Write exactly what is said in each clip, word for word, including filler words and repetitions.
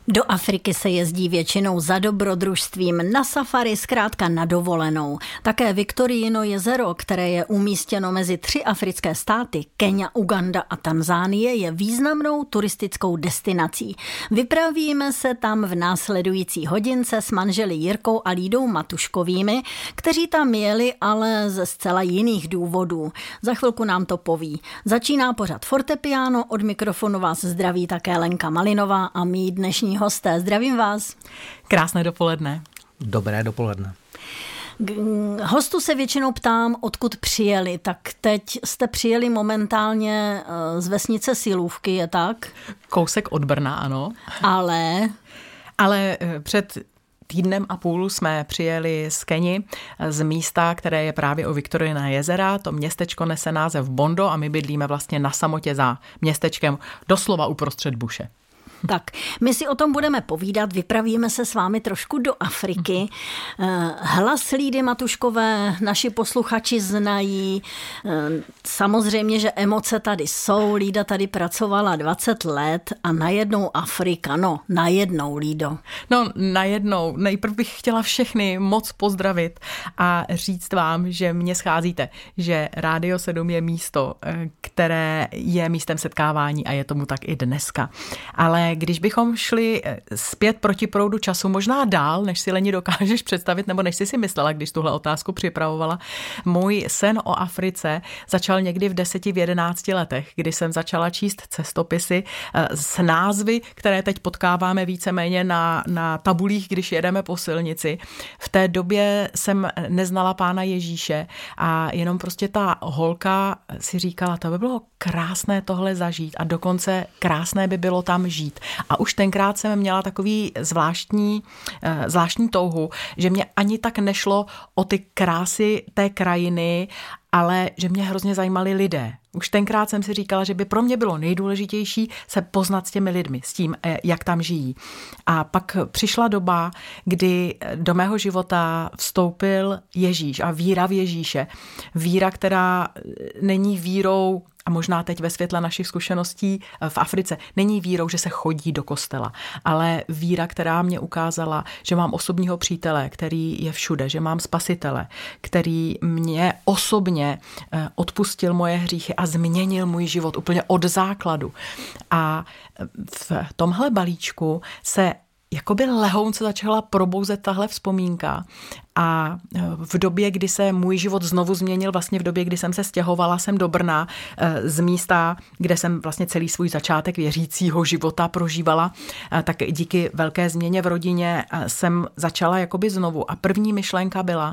Do Afriky se jezdí většinou za dobrodružstvím, na safari, zkrátka na dovolenou. Také Viktorijino jezero, které je umístěno mezi tři africké státy, Kenia, Uganda a Tanzánie, je významnou turistickou destinací. Vypravíme se tam v následující hodince s manželi Jirkou a Lídou Matuškovými, kteří tam jeli, ale ze zcela jiných důvodů. Za chvilku nám to poví. Začíná pořad Fortepiano, od mikrofonu vás zdraví také Lenka Malinová a mý dnešní hosté. Zdravím vás. Krásné dopoledne. Dobré dopoledne. Hostu se většinou ptám, odkud přijeli, tak teď jste přijeli momentálně z vesnice Silůvky, je tak? Kousek od Brna, ano. Ale... Ale před týdnem a půl jsme přijeli z Keni, z místa, které je právě u Viktorijina jezera. To městečko nese název Bondo a my bydlíme vlastně na samotě za městečkem, doslova uprostřed buše. Tak, my si o tom budeme povídat, vypravíme se s vámi trošku do Afriky. Hlas Lídy Matuškové naši posluchači znají. Samozřejmě, že emoce tady jsou. Lída tady pracovala dvacet let a najednou Afrika. No, najednou, Lído. No, najednou. Nejprve bych chtěla všechny moc pozdravit a říct vám, že mě scházíte, že Rádio sedm je místo, které je místem setkávání a je tomu tak i dneska. Ale když bychom šli zpět proti proudu času, možná dál, než si, Leni, dokážeš představit, nebo než jsi si myslela, když tuhle otázku připravovala, můj sen o Africe začal někdy v deseti, v jedenácti letech, kdy jsem začala číst cestopisy s názvy, které teď potkáváme víceméně na, na tabulích, když jedeme po silnici. V té době jsem neznala Pána Ježíše a jenom prostě ta holka si říkala, to by bylo krásné tohle zažít a dokonce krásné by bylo tam žít. A už tenkrát jsem měla takový zvláštní, zvláštní touhu, že mě ani tak nešlo o ty krásy té krajiny, ale že mě hrozně zajímali lidé. Už tenkrát jsem si říkala, že by pro mě bylo nejdůležitější se poznat s těmi lidmi, s tím, jak tam žijí. A pak přišla doba, kdy do mého života vstoupil Ježíš a víra v Ježíše. Víra, která není vírou, a možná teď ve světle našich zkušeností v Africe, není vírou, že se chodí do kostela, ale víra, která mě ukázala, že mám osobního přítele, který je všude, že mám spasitele, který mě osobně odpustil moje hříchy a změnil můj život úplně od základu. A v tomhle balíčku se jakoby lehounce začala probouzet tahle vzpomínka a v době, kdy se můj život znovu změnil, vlastně v době, kdy jsem se stěhovala sem do Brna z místa, kde jsem vlastně celý svůj začátek věřícího života prožívala, tak díky velké změně v rodině jsem začala jakoby znovu. A první myšlenka byla,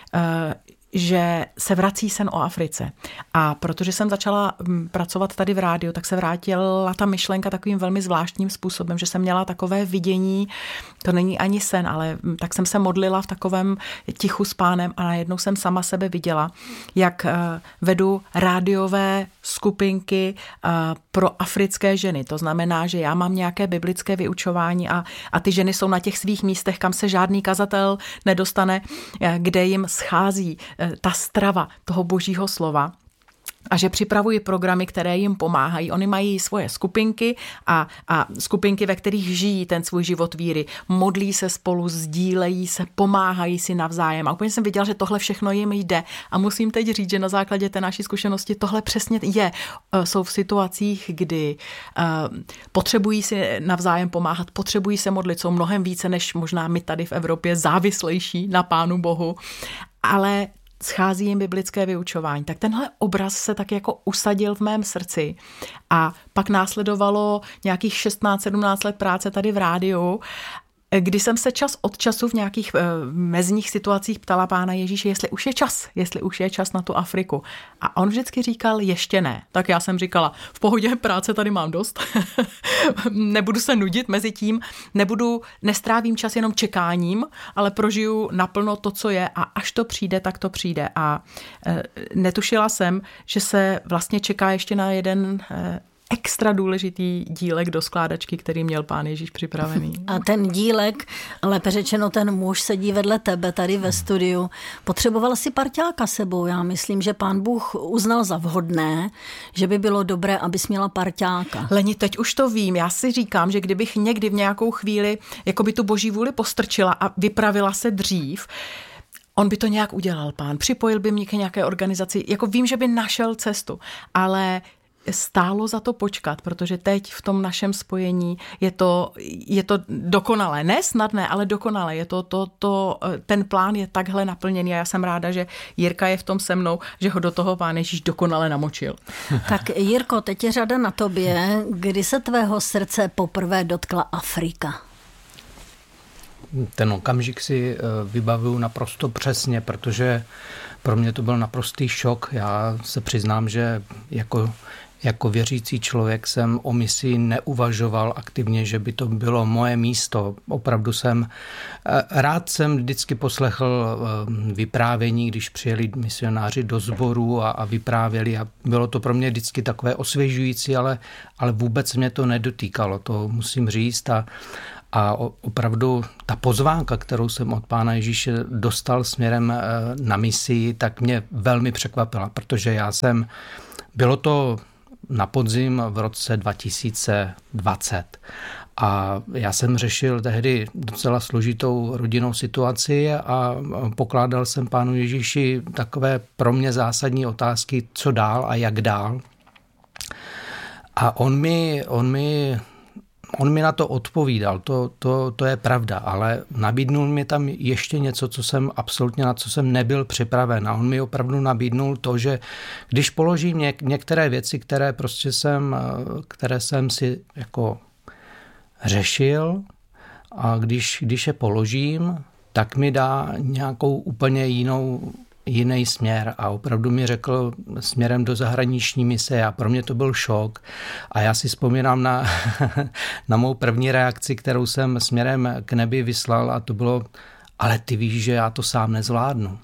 že se vrací sen o Africe. A protože jsem začala pracovat tady v rádiu, tak se vrátila ta myšlenka takovým velmi zvláštním způsobem, že jsem měla takové vidění, to není ani sen, ale tak jsem se modlila v takovém tichu s Pánem a najednou jsem sama sebe viděla, jak vedu rádiové skupinky pro africké ženy. To znamená, že já mám nějaké biblické vyučování a, a ty ženy jsou na těch svých místech, kam se žádný kazatel nedostane, kde jim schází ta strava toho božího slova. A že připravují programy, které jim pomáhají. Oni mají svoje skupinky a, a skupinky, ve kterých žijí ten svůj život víry. Modlí se spolu, sdílejí se, pomáhají si navzájem. A úplně jsem viděla, že tohle všechno jim jde. A musím teď říct, že na základě té naší zkušenosti tohle přesně je. Jsou v situacích, kdy uh, potřebují si navzájem pomáhat, potřebují se modlit, jsou mnohem více, než možná my tady v Evropě, závislejší na Pánu Bohu. Ale schází jim biblické vyučování. Tak tenhle obraz se tak jako usadil v mém srdci a pak následovalo nějakých šestnáct sedmnáct let práce tady v rádiu, kdy jsem se čas od času v nějakých e, mezních situacích ptala Pána Ježíše, jestli už je čas, jestli už je čas na tu Afriku. A on vždycky říkal, ještě ne. Tak já jsem říkala, v pohodě, práce tady mám dost, nebudu se nudit mezi tím, nebudu, nestrávím čas jenom čekáním, ale prožiju naplno to, co je a až to přijde, tak to přijde. A e, netušila jsem, že se vlastně čeká ještě na jeden e, extra důležitý dílek do skládačky, který měl Pán Ježíš připravený. A ten dílek, lépe řečeno ten muž sedí vedle tebe tady ve studiu, potřeboval si parťáka sebou. Já myslím, že Pán Bůh uznal za vhodné, že by bylo dobré, abys měla parťáka. Leni, teď už to vím. Já si říkám, že kdybych někdy v nějakou chvíli jakoby tu boží vůli postrčila a vypravila se dřív, on by to nějak udělal, Pán. Připojil by mě k nějaké organizaci. Jako vím, že by našel cestu, ale stálo za to počkat, protože teď v tom našem spojení je to, je to dokonalé. Ne snadné, ale dokonalé. Je to, to, to, ten plán je takhle naplněný a já jsem ráda, že Jirka je v tom se mnou, že ho do toho Pán Ježíš dokonale namočil. Tak Jirko, teď je řada na tobě. Kdy se tvého srdce poprvé dotkla Afrika? Ten okamžik si vybavuju naprosto přesně, protože pro mě to byl naprostý šok. Já se přiznám, že jako Jako věřící člověk jsem o misi neuvažoval aktivně, že by to bylo moje místo. Opravdu jsem, rád jsem vždycky poslechl vyprávění, když přijeli misionáři do sboru a, a vyprávěli a bylo to pro mě vždycky takové osvěžující, ale, ale vůbec mě to nedotýkalo, to musím říct. A, a opravdu ta pozvánka, kterou jsem od Pána Ježíše dostal směrem na misi, tak mě velmi překvapila, protože já jsem, bylo to na podzim v roce dva tisíce dvacet. A já jsem řešil tehdy docela složitou rodinnou situaci a pokládal jsem Pánu Ježíši takové pro mě zásadní otázky, co dál a jak dál. A on mi, on mi, on mi na to odpovídal, to, to, to je pravda, ale nabídnul mi tam ještě něco, co jsem absolutně, na co jsem nebyl připraven. A on mi opravdu nabídnul to, že když položím něk, některé věci, které prostě jsem, které jsem si jako řešil a když, když je položím, tak mi dá nějakou úplně jinou jiný směr a opravdu mi řekl směrem do zahraniční mise a pro mě to byl šok a já si vzpomínám na, na mou první reakci, kterou jsem směrem k nebi vyslal a to bylo, ale ty víš, že já to sám nezvládnu.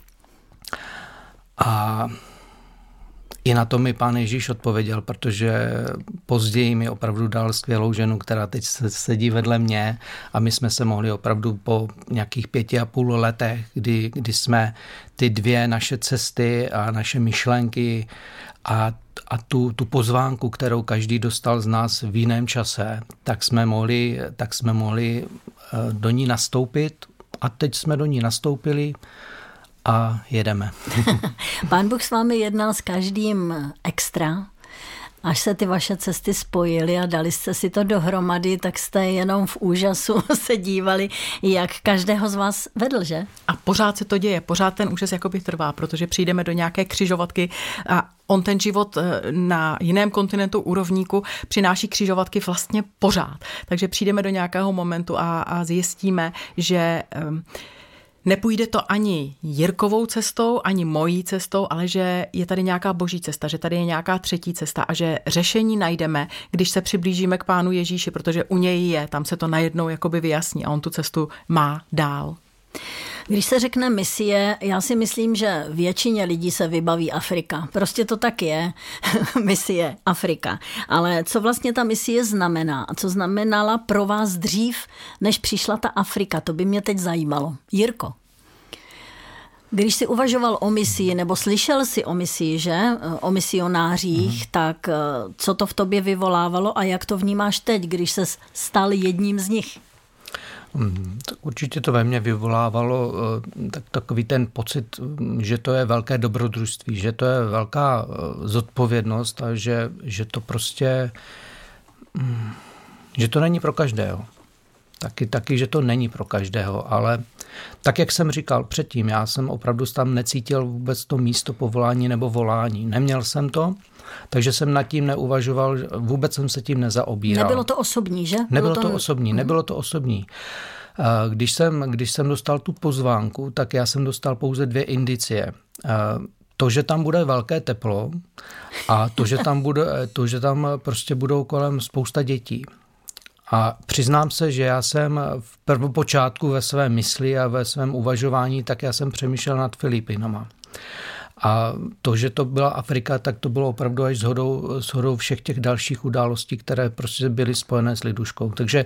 A i na to mi Pán Ježíš odpověděl, protože později mi opravdu dal skvělou ženu, která teď sedí vedle mě a my jsme se mohli opravdu po nějakých pěti a půl letech, kdy, kdy jsme ty dvě naše cesty a naše myšlenky a, a tu, tu pozvánku, kterou každý dostal z nás v jiném čase, tak jsme mohli, tak jsme mohli do ní nastoupit a teď jsme do ní nastoupili a jedeme. Pán Bůh s vámi jednal s každým extra. Až se ty vaše cesty spojily a dali jste si to dohromady, tak jste jenom v úžasu se dívali, jak každého z vás vedl, že? A pořád se to děje, pořád ten úžas jakoby trvá, protože přijdeme do nějaké křižovatky a on ten život na jiném kontinentu u rovníku přináší křižovatky vlastně pořád. Takže přijdeme do nějakého momentu a, a zjistíme, že Um, nepůjde to ani Jirkovou cestou, ani mojí cestou, ale že je tady nějaká boží cesta, že tady je nějaká třetí cesta a že řešení najdeme, když se přiblížíme k Pánu Ježíši, protože u něj je, tam se to najednou jakoby vyjasní a on tu cestu má dál. Když se řekne misie, já si myslím, že většině lidí se vybaví Afrika. Prostě to tak je. Misie, Afrika. Ale co vlastně ta misie znamená? A co znamenala pro vás dřív, než přišla ta Afrika? To by mě teď zajímalo. Jirko. Když jsi uvažoval o misii, nebo slyšel jsi o misii, že? O misionářích, mm. tak co to v tobě vyvolávalo a jak to vnímáš teď, když ses stal jedním z nich? Tak určitě to ve mně vyvolávalo tak, takový ten pocit, že to je velké dobrodružství, že to je velká zodpovědnost a že, že to prostě, že to není pro každého. Taky, taky, že to není pro každého, ale tak, jak jsem říkal předtím, já jsem opravdu tam necítil vůbec to místo povolání nebo volání. Neměl jsem to, takže jsem nad tím neuvažoval, vůbec jsem se tím nezaobíral. Nebylo to osobní, že? Nebylo to, to osobní, nebylo to osobní. Když jsem, když jsem dostal tu pozvánku, tak já jsem dostal pouze dvě indicie. To, že tam bude velké teplo a to, že tam, bude, to, že tam prostě budou kolem spousta dětí. A přiznám se, že já jsem v prvopočátku ve své mysli a ve svém uvažování, tak já jsem přemýšlel nad Filipinama. A to, že to byla Afrika, tak to bylo opravdu až shodou, shodou všech těch dalších událostí, které prostě byly spojené s liduškou. Takže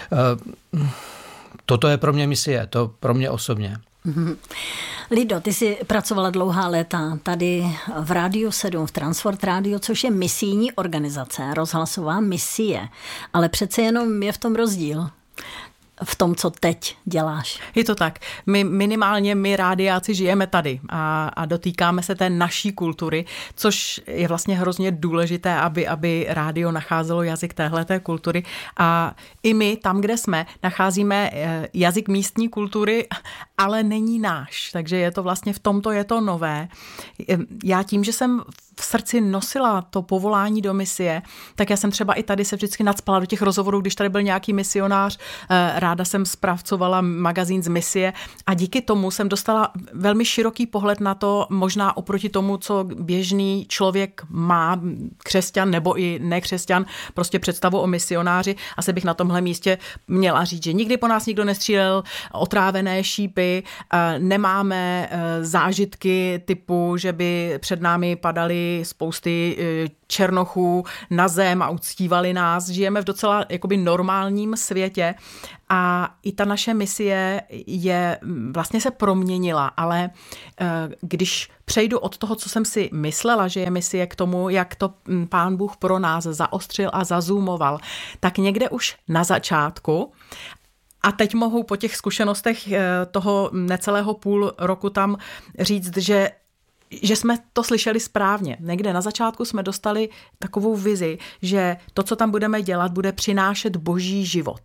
toto je pro mě misie, to pro mě osobně. Mm-hmm. Lido, ty jsi pracovala dlouhá léta tady v Rádiu sedm, v Transworld Radio, což je misijní organizace, rozhlasová misie, ale přece jenom je v tom rozdíl. V tom, co teď děláš. Je to tak. My minimálně, my rádiáci žijeme tady a, a dotýkáme se té naší kultury, což je vlastně hrozně důležité, aby, aby rádio nacházelo jazyk téhleté kultury. A i my, tam, kde jsme, nacházíme jazyk místní kultury, ale není náš. Takže je to vlastně v tomto je to nové. Já tím, že jsem v srdci nosila to povolání do misie, tak já jsem třeba i tady se vždycky nacpala do těch rozhovorů, když tady byl nějaký misionář, ráda jsem zpracovala magazín z misie a díky tomu jsem dostala velmi široký pohled na to, možná oproti tomu, co běžný člověk má, křesťan nebo i nekřesťan, prostě představu o misionáři. Asi bych na tomhle místě měla říct, že nikdy po nás nikdo nestřílel otrávené šípy, nemáme zážitky typu, že by před námi padaly spousty černochů na zem a uctívali nás. Žijeme v docela jakoby normálním světě a i ta naše misie je, vlastně se proměnila, ale když přejdu od toho, co jsem si myslela, že je misie, k tomu, jak to Pán Bůh pro nás zaostřil a zazoomoval, tak někde už na začátku, a teď mohu po těch zkušenostech toho necelého půl roku tam říct, že že jsme to slyšeli správně. Někde na začátku jsme dostali takovou vizi, že to, co tam budeme dělat, bude přinášet boží život.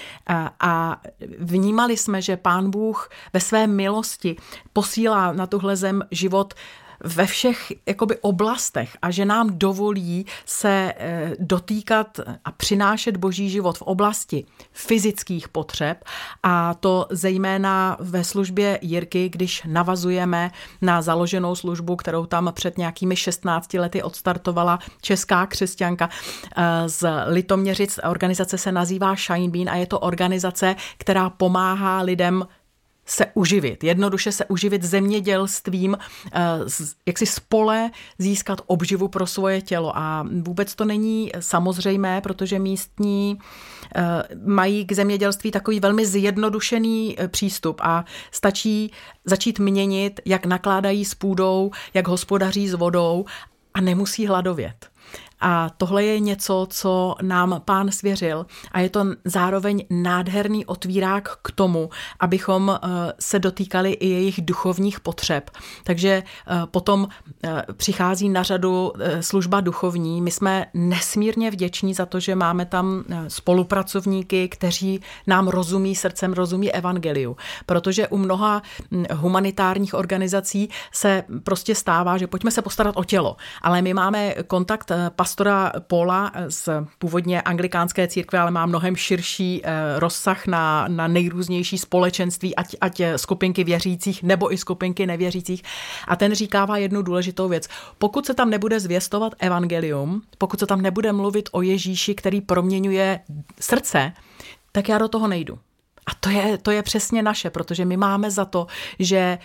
A vnímali jsme, že Pán Bůh ve své milosti posílá na tuhle zem život ve všech jakoby oblastech a že nám dovolí se dotýkat a přinášet boží život v oblasti fyzických potřeb a to zejména ve službě Jirky, když navazujeme na založenou službu, kterou tam před nějakými šestnácti lety odstartovala česká křesťanka z Litoměřic. Organizace se nazývá Shine Bean a je to organizace, která pomáhá lidem se uživit, jednoduše se uživit zemědělstvím, jak si spole získat obživu pro svoje tělo. A vůbec to není samozřejmé, protože místní mají k zemědělství takový velmi zjednodušený přístup a stačí začít měnit, jak nakládají s půdou, jak hospodaří s vodou a nemusí hladovět. A tohle je něco, co nám Pán svěřil a je to zároveň nádherný otvírák k tomu, abychom se dotýkali i jejich duchovních potřeb. Takže potom přichází na řadu služba duchovní. My jsme nesmírně vděční za to, že máme tam spolupracovníky, kteří nám rozumí srdcem, rozumí evangeliu. Protože u mnoha humanitárních organizací se prostě stává, že pojďme se postarat o tělo. Ale my máme kontakt pastora Paula z původně anglikánské církve, ale má mnohem širší rozsah na, na nejrůznější společenství, ať, ať skupinky věřících nebo i skupinky nevěřících. A ten říkává jednu důležitou věc. Pokud se tam nebude zvěstovat evangelium, pokud se tam nebude mluvit o Ježíši, který proměňuje srdce, tak já do toho nejdu. A to je, to je přesně naše, protože my máme za to, že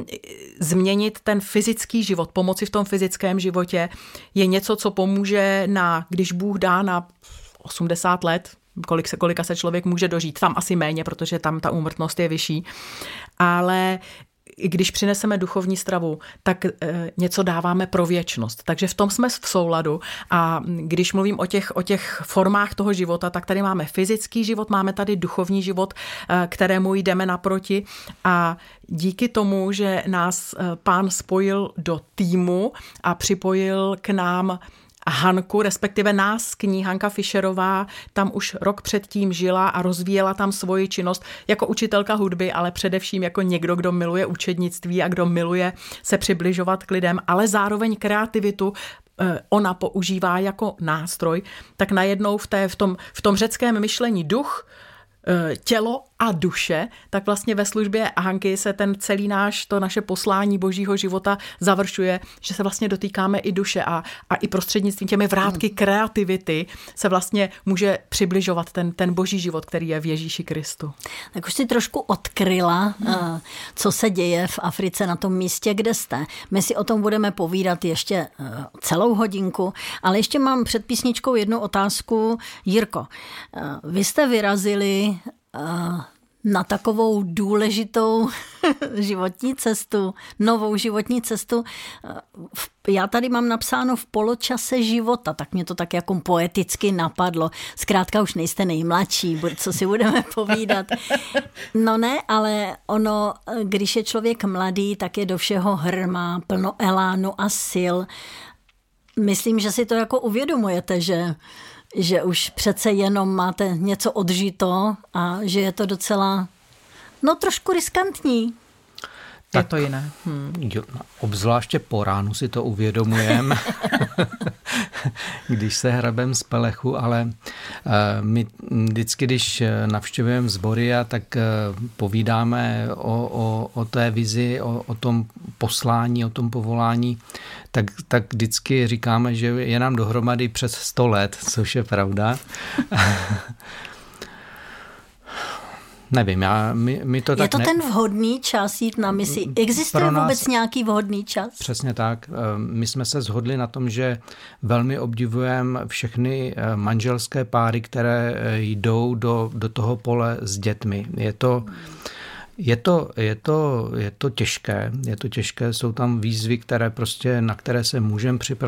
změnit ten fyzický život, pomoci v tom fyzickém životě je něco, co pomůže na, když Bůh dá na osmdesát let, kolik se, kolika se člověk může dožít, tam asi méně, protože tam ta úmrtnost je vyšší, ale když přineseme duchovní stravu, tak e, něco dáváme pro věčnost. Takže v tom jsme v souladu a když mluvím o těch, o těch formách toho života, tak tady máme fyzický život, máme tady duchovní život, e, kterému jdeme naproti a díky tomu, že nás e, Pán spojil do týmu a připojil k nám Hanku, respektive nás k ní, Hanka Fischerová, tam už rok předtím žila a rozvíjela tam svoji činnost jako učitelka hudby, ale především jako někdo, kdo miluje učednictví a kdo miluje se přibližovat k lidem, ale zároveň kreativitu ona používá jako nástroj, tak najednou v, té, v, tom, v tom řeckém myšlení duch, tělo a duše, tak vlastně ve službě Hanky se ten celý náš, to naše poslání božího života završuje, že se vlastně dotýkáme i duše a, a i prostřednictvím těmi vrátky kreativity se vlastně může přibližovat ten, ten boží život, který je v Ježíši Kristu. Tak už si trošku odkryla, hmm. co se děje v Africe na tom místě, kde jste. My si o tom budeme povídat ještě celou hodinku, ale ještě mám před písničkou jednu otázku. Jirko, vy jste vyrazili na takovou důležitou životní cestu, novou životní cestu. Já tady mám napsáno v poločase života, tak mě to tak jako poeticky napadlo. Zkrátka už nejste nejmladší, co si budeme povídat. No ne, ale ono, když je člověk mladý, tak je do všeho hrmá, plno elánu a sil. Myslím, že si to jako uvědomujete, že že už přece jenom máte něco odžito a že je to docela, no trošku riskantní. Tak, je to jiné. Hmm. Jo, obzvláště po ránu si to uvědomujeme, když se hrabem z pelechu, ale uh, my vždycky, když navštěvujeme sbory, a tak uh, povídáme o, o, o té vizi, o, o tom poslání, o tom povolání, tak, tak vždycky říkáme, že je nám dohromady přes sto let, což je pravda. Nevím, já, my, my to je tak... Je to ne... ten vhodný čas jít na misi? Existuje nás... vůbec nějaký vhodný čas? Přesně tak. My jsme se shodli na tom, že velmi obdivujeme všechny manželské páry, které jdou do, do toho pole s dětmi. Je to... Je to, je, to, je to těžké, je to těžké, jsou tam výzvy, které prostě, na které se můžeme připravit.